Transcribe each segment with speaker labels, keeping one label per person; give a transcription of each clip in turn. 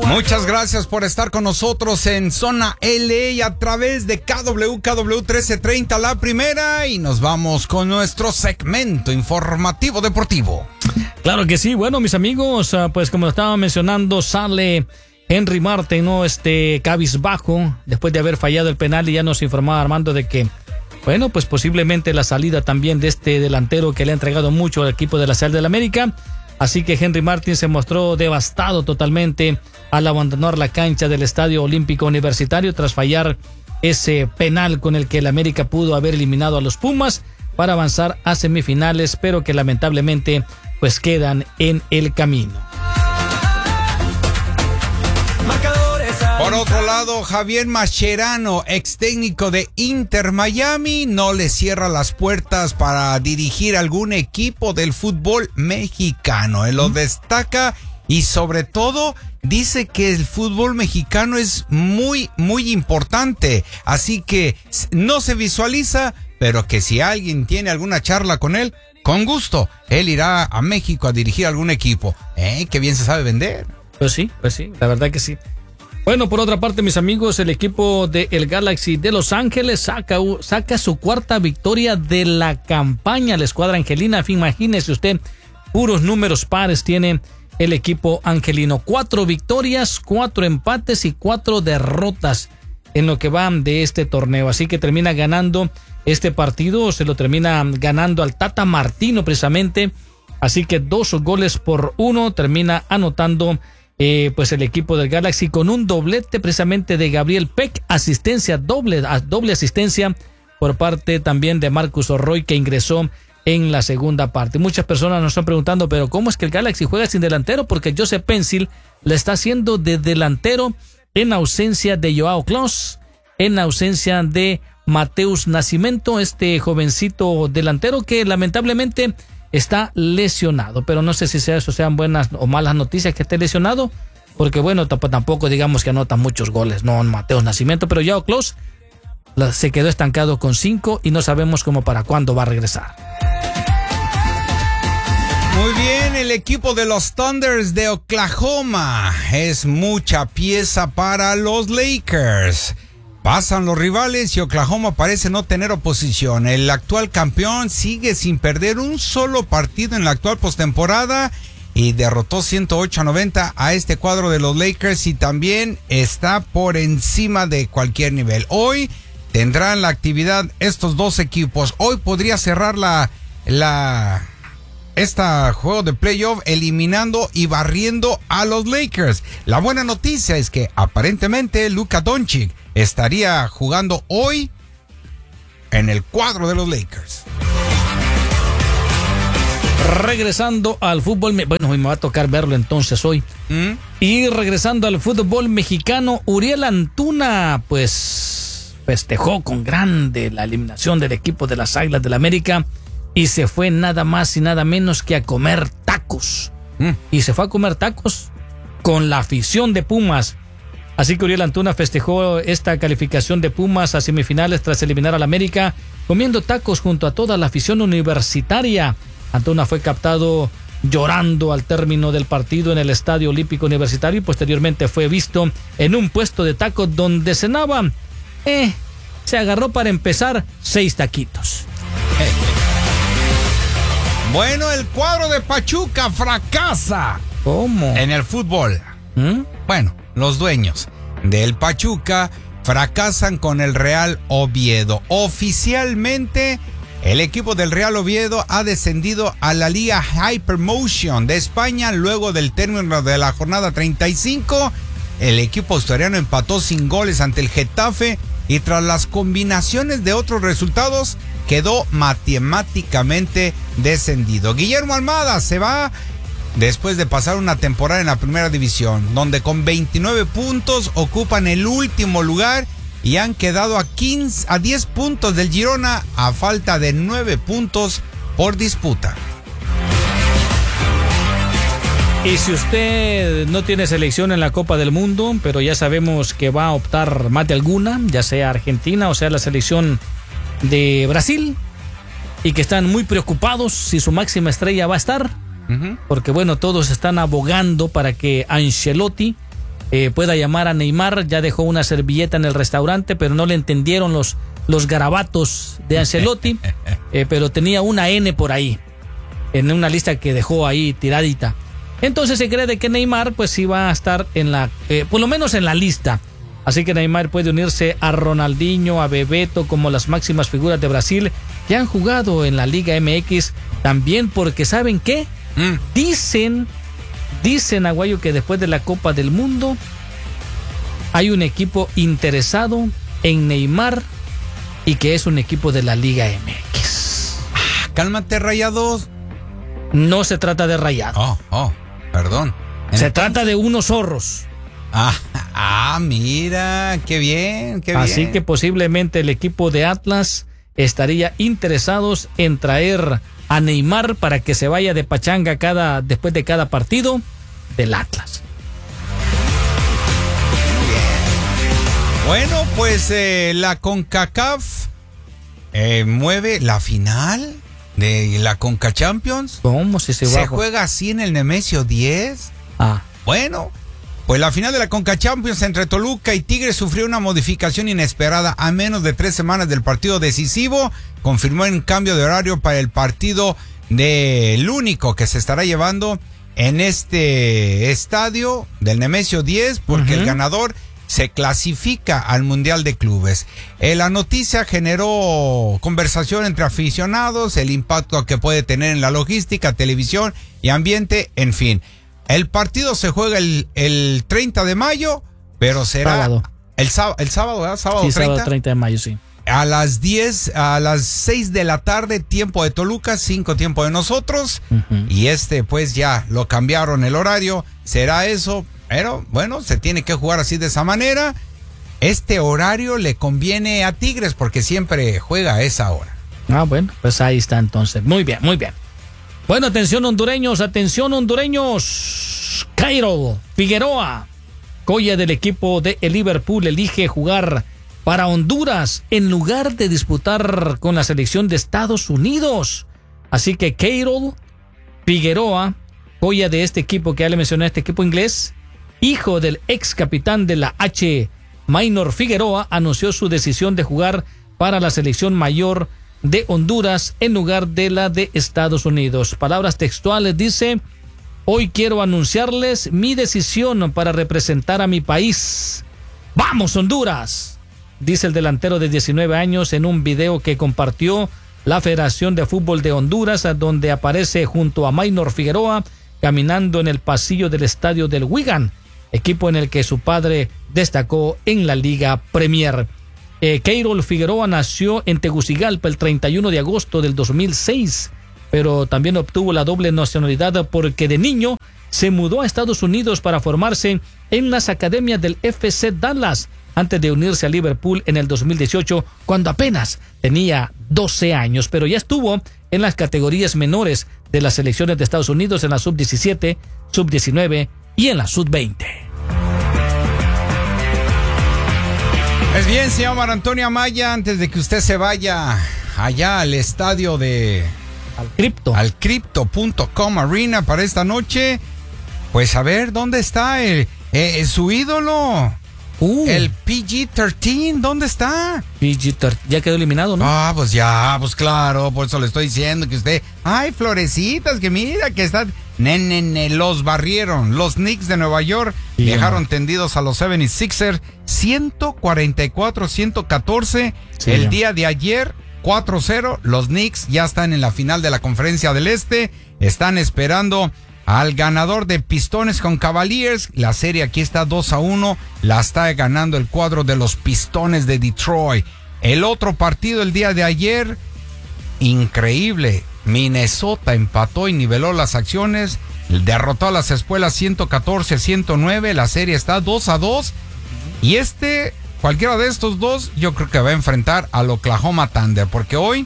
Speaker 1: Muchas gracias por estar con nosotros en Zona LA a través de KW 1330 La Primera, y nos vamos con nuestro segmento informativo deportivo.
Speaker 2: Claro que sí. Bueno, mis amigos, pues como estaba mencionando, sale Henry Martin, ¿no? Cabizbajo, después de haber fallado el penal, y ya nos informaba Armando de que, bueno, pues posiblemente la salida también de este delantero que le ha entregado mucho al equipo de la Sal del América. Así que Henry Martin se mostró devastado totalmente al abandonar la cancha del Estadio Olímpico Universitario tras fallar ese penal con el que el América pudo haber eliminado a los Pumas para avanzar a semifinales, pero que lamentablemente pues quedan en el camino.
Speaker 1: Por otro lado, Javier Mascherano, ex técnico de Inter Miami, no le cierra las puertas para dirigir algún equipo del fútbol mexicano. Él lo destaca y sobre todo dice que el fútbol mexicano es muy, muy importante. Así que no se visualiza, pero que si alguien tiene alguna charla con él, con gusto, él irá a México a dirigir algún equipo. Qué bien se sabe vender.
Speaker 2: Pues sí, la verdad que sí. Bueno, por otra parte, mis amigos, el equipo del Galaxy de Los Ángeles saca su cuarta victoria de la campaña. La escuadra angelina, imagínese usted, puros números pares tiene el equipo angelino. 4 victorias, 4 empates y 4 derrotas en lo que va de este torneo. Así que termina ganando este partido, se lo termina ganando al Tata Martino precisamente. Así que 2-1 termina anotando pues el equipo del Galaxy con un doblete precisamente de Gabriel Peck, doble asistencia por parte también de Marcus Orroy, que ingresó en la segunda parte. Muchas personas nos están preguntando, pero ¿cómo es que el Galaxy juega sin delantero? Porque Joseph Pencil le está haciendo de delantero en ausencia de Joao Klaus, en ausencia de Mateus Nascimento, este jovencito delantero que lamentablemente está lesionado, pero no sé si eso sean buenas o malas noticias que esté lesionado, porque bueno, tampoco digamos que anota muchos goles, no Mateus Nascimento, pero Joao Klaus se quedó estancado con 5 y no sabemos cómo para cuándo va a regresar.
Speaker 1: Muy bien, el equipo de los Thunders de Oklahoma es mucha pieza para los Lakers. Pasan los rivales y Oklahoma parece no tener oposición. El actual campeón sigue sin perder un solo partido en la actual postemporada y derrotó 108-90 a este cuadro de los Lakers, y también está por encima de cualquier nivel. Hoy tendrán la actividad estos dos equipos. Hoy podría cerrar este juego de playoff eliminando y barriendo a los Lakers. La buena noticia es que aparentemente Luka Doncic estaría jugando hoy en el cuadro de los Lakers.
Speaker 2: Regresando al fútbol, bueno, me va a tocar verlo entonces hoy. Y regresando al fútbol mexicano, Uriel Antuna pues festejó con grande la eliminación del equipo de las Águilas del América y se fue nada más y nada menos que a comer tacos. Y se fue a comer tacos con la afición de Pumas. Así que Uriel Antuna festejó esta calificación de Pumas a semifinales tras eliminar al América, comiendo tacos junto a toda la afición universitaria. Antuna fue captado llorando al término del partido en el Estadio Olímpico Universitario y posteriormente fue visto en un puesto de tacos donde cenaba. Se agarró para empezar 6 taquitos.
Speaker 1: Bueno, el cuadro de Pachuca fracasa.
Speaker 2: ¿Cómo?
Speaker 1: En el fútbol. Bueno, los dueños del Pachuca fracasan con el Real Oviedo. Oficialmente, el equipo del Real Oviedo ha descendido a la Liga Hypermotion de España luego del término de la jornada 35. El equipo asturiano empató sin goles ante el Getafe y tras las combinaciones de otros resultados quedó matemáticamente descendido. Guillermo Almada se va después de pasar una temporada en la primera división, donde con 29 puntos ocupan el último lugar y han quedado a 10 puntos del Girona a falta de 9 puntos por disputa.
Speaker 2: Y si usted no tiene selección en la Copa del Mundo, pero ya sabemos que va a optar más de alguna, ya sea Argentina o sea la selección de Brasil, y que están muy preocupados si su máxima estrella va a estar, porque bueno, todos están abogando para que Ancelotti pueda llamar a Neymar. Ya dejó una servilleta en el restaurante, pero no le entendieron los garabatos de Ancelotti, pero tenía una N por ahí, en una lista que dejó ahí tiradita. Entonces se cree de que Neymar pues sí va a estar en la, por lo menos en la lista. Así que Neymar puede unirse a Ronaldinho, a Bebeto como las máximas figuras de Brasil que han jugado en la Liga MX. También porque ¿saben qué? Dicen Aguayo que después de la Copa del Mundo hay un equipo interesado en Neymar y que es un equipo de la Liga MX.
Speaker 1: Cálmate, Rayados.
Speaker 2: No se trata de Rayados.
Speaker 1: Perdón.
Speaker 2: Se trata de unos zorros.
Speaker 1: Mira, qué bien, qué bien.
Speaker 2: Así que posiblemente el equipo de Atlas estaría interesados en traer a Neymar para que se vaya de pachanga después de cada partido del Atlas.
Speaker 1: Bueno, pues la CONCACAF mueve la final de la CONCA Champions.
Speaker 2: ¿Cómo se
Speaker 1: juega así en el Nemesio 10? Bueno, pues la final de la CONCA Champions entre Toluca y Tigres sufrió una modificación inesperada a menos de 3 semanas del partido decisivo. Confirmó un cambio de horario para el partido del único que se estará llevando en este estadio del Nemesio 10, porque el ganador se clasifica al Mundial de Clubes. La noticia generó conversación entre aficionados, el impacto que puede tener en la logística, televisión y ambiente, en fin. El partido se juega el 30 de mayo, pero será
Speaker 2: sábado.
Speaker 1: El sábado, ¿verdad? Sábado
Speaker 2: sí,
Speaker 1: 30.
Speaker 2: Sábado 30 de mayo, sí.
Speaker 1: A las 6 de la tarde, tiempo de Toluca, 5 tiempo de nosotros. Y pues ya lo cambiaron el horario. Será eso, pero bueno, se tiene que jugar así de esa manera. Este horario le conviene a Tigres porque siempre juega a esa hora.
Speaker 2: Bueno, pues ahí está entonces. Muy bien, muy bien. Bueno, atención hondureños. Keirol Figueroa, joya del equipo de el Liverpool, elige jugar para Honduras en lugar de disputar con la selección de Estados Unidos. Así que Keirol Figueroa, joya de este equipo que ya le mencioné, este equipo inglés, hijo del ex capitán de la H, Maynor Figueroa, anunció su decisión de jugar para la selección mayor de Honduras en lugar de la de Estados Unidos. Palabras textuales, dice: hoy quiero anunciarles mi decisión para representar a mi país. ¡Vamos, Honduras!, dice el delantero de 19 años en un video que compartió la Federación de Fútbol de Honduras, donde aparece junto a Maynor Figueroa caminando en el pasillo del estadio del Wigan, equipo en el que su padre destacó en la Liga Premier. Keirol Figueroa nació en Tegucigalpa el 31 de agosto del 2006, pero también obtuvo la doble nacionalidad porque de niño se mudó a Estados Unidos para formarse en las academias del FC Dallas antes de unirse a Liverpool en el 2018, cuando apenas tenía 12 años, pero ya estuvo en las categorías menores de las selecciones de Estados Unidos, en la sub-17, sub-19 y en la sub-20.
Speaker 1: Pues bien, señor Mar Antonio Amaya, antes de que usted se vaya allá al estadio al Crypto.com Arena para esta noche, pues a ver, ¿dónde está su ídolo? El PG-13, ¿dónde está?
Speaker 2: PG-13, ya quedó eliminado, ¿no?
Speaker 1: Pues claro, por eso le estoy diciendo que usted... ¡Ay, florecitas, que mira que están... los barrieron. Los Knicks de Nueva York dejaron tendidos a los 76ers 144-114. El día de ayer, 4-0. Los Knicks ya están en la final de la Conferencia del Este. Están esperando al ganador de Pistones con Cavaliers. La serie aquí está 2-1. La está ganando el cuadro de los Pistones de Detroit. El otro partido el día de ayer, increíble. Minnesota empató y niveló las acciones. Derrotó a las Espuelas 114-109. La serie está 2-2. Y cualquiera de estos dos, yo creo que va a enfrentar al Oklahoma Thunder. Porque hoy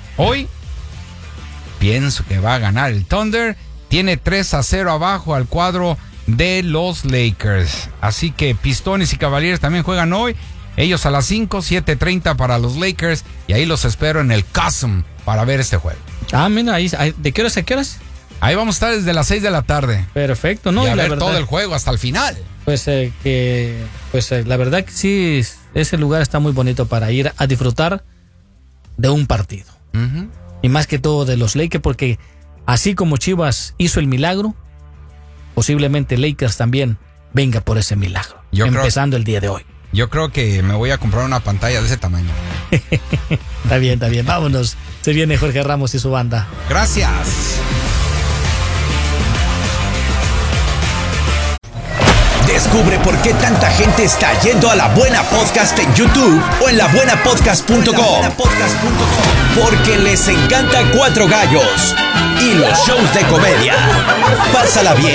Speaker 1: pienso que va a ganar el Thunder. Tiene 3-0 abajo al cuadro de los Lakers. Así que Pistones y Cavaliers también juegan hoy. Ellos a las 5, 7:30 para los Lakers. Y ahí los espero en el Cosm para ver este juego.
Speaker 2: Mira, ahí, ¿de qué horas a qué horas?
Speaker 1: Ahí vamos a estar desde las 6 de la tarde.
Speaker 2: Perfecto, ¿no?
Speaker 1: Y a ver todo el juego hasta el final.
Speaker 2: la verdad que sí, ese lugar está muy bonito para ir a disfrutar de un partido.
Speaker 1: Uh-huh.
Speaker 2: Y más que todo de los Lakers, porque así como Chivas hizo el milagro, posiblemente Lakers también venga por ese milagro, empezando el día de hoy.
Speaker 1: Yo creo que me voy a comprar una pantalla de ese tamaño.
Speaker 2: Está bien, vámonos. Se viene Jorge Ramos y su banda.
Speaker 1: Gracias.
Speaker 3: Descubre por qué tanta gente está yendo a La Buena Podcast en YouTube o en labuenapodcast.com. Porque les encanta Cuatro Gallos y los shows de comedia. Pásala bien,